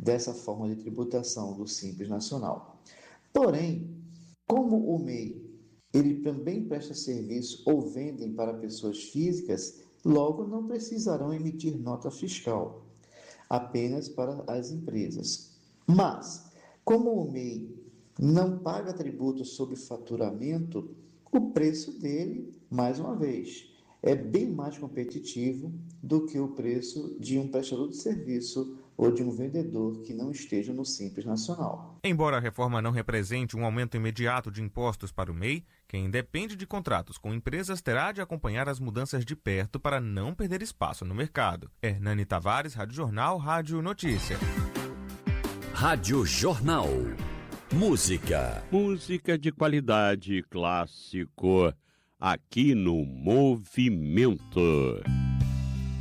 dessa forma de tributação do Simples Nacional. Porém, como o MEI ele também presta serviço ou vendem para pessoas físicas, logo não precisarão emitir nota fiscal, apenas para as empresas. Mas, como o MEI não paga tributo sobre faturamento, o preço dele, mais uma vez, é bem mais competitivo do que o preço de um prestador de serviço ou de um vendedor que não esteja no Simples Nacional. Embora a reforma não represente um aumento imediato de impostos para o MEI, quem depende de contratos com empresas terá de acompanhar as mudanças de perto para não perder espaço no mercado. Hernani Tavares, Rádio Jornal, Rádio Notícia. Rádio Jornal. Música. Música de qualidade, clássico, aqui no Movimento.